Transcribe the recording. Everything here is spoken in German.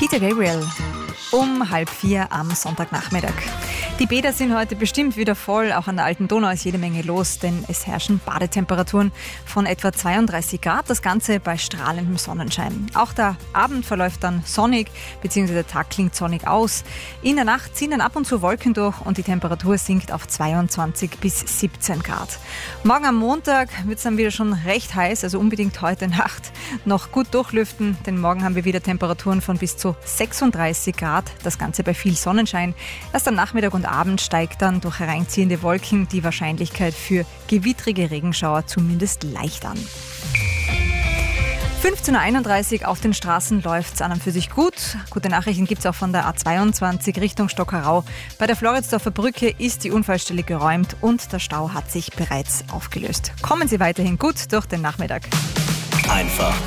Peter Gabriel um 3:30 am Sonntagnachmittag. Die Bäder sind heute bestimmt wieder voll, auch an der Alten Donau ist jede Menge los, denn es herrschen Badetemperaturen von etwa 32 Grad, das Ganze bei strahlendem Sonnenschein. Auch der Abend verläuft dann sonnig, bzw. der Tag klingt sonnig aus. In der Nacht ziehen dann ab und zu Wolken durch und die Temperatur sinkt auf 22 bis 17 Grad. Morgen am Montag wird es dann wieder schon recht heiß, also unbedingt heute Nacht noch gut durchlüften, denn morgen haben wir wieder Temperaturen von bis zu 36 Grad, das Ganze bei viel Sonnenschein. Erst am Nachmittag und Abend steigt dann durch hereinziehende Wolken die Wahrscheinlichkeit für gewittrige Regenschauer zumindest leicht an. 15:31 Uhr auf den Straßen läuft es an und für sich gut. Gute Nachrichten gibt es auch von der A22 Richtung Stockerau. Bei der Floridsdorfer Brücke ist die Unfallstelle geräumt und der Stau hat sich bereits aufgelöst. Kommen Sie weiterhin gut durch den Nachmittag. Einfach